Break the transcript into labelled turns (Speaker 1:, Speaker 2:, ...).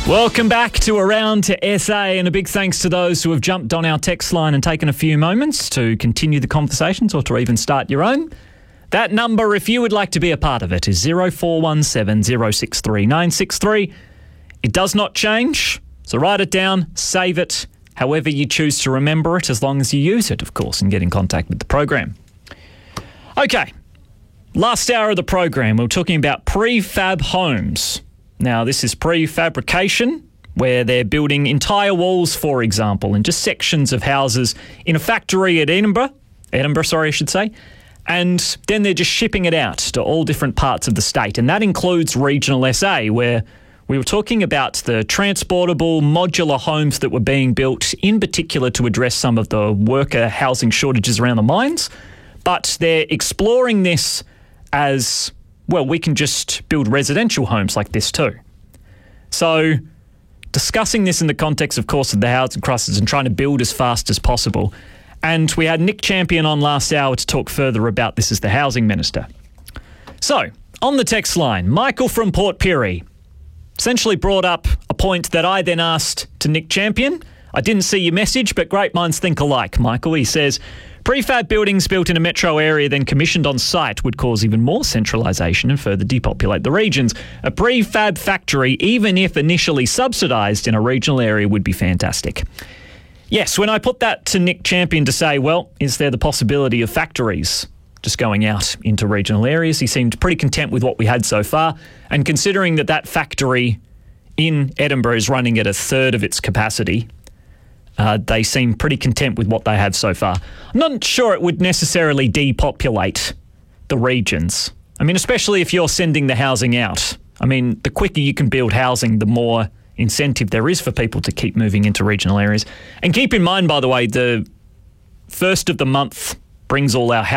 Speaker 1: Welcome back to Around to SA, and a big thanks to those who have jumped on our text line and taken a few moments to continue the conversations or to even start your own. That number, if you would like to be a part of it, is 0417 063 963. It does not change, so write it down, save it, however you choose to remember it, as long as you use it, of course, and get in contact with the program. Okay, last hour of the program, we were talking about prefab homes. Now, this is prefabrication, where they're building entire walls, for example, and just sections of houses in a factory at Edinburgh, I should say, and then they're just shipping it out to all different parts of the state, and that includes regional SA, where we were talking about the transportable modular homes that were being built, in particular to address some of the worker housing shortages around the mines, but they're exploring this as, well, we can just build residential homes like this too. So discussing this in the context, of course, of the housing crisis and trying to build as fast as possible. And we had Nick Champion on last hour to talk further about this as the Housing Minister. So, on the text line, Michael from Port Pirie essentially brought up a point that I then asked to Nick Champion. I didn't see your message, but great minds think alike, Michael. He says, prefab buildings built in a metro area then commissioned on site would cause even more centralisation and further depopulate the regions. A prefab factory, even if initially subsidised in a regional area, would be fantastic. Yes, when I put that to Nick Champion to say, well, is there the possibility of factories just going out into regional areas? He seemed pretty content with what we had so far. And considering that that factory in Edinburgh is running at a third of its capacity, they seem pretty content with what they have so far. I'm not sure it would necessarily depopulate the regions. I mean, especially if you're sending the housing out. I mean, the quicker you can build housing, the more incentive there is for people to keep moving into regional areas. And keep in mind, by the way, the first of the month brings all our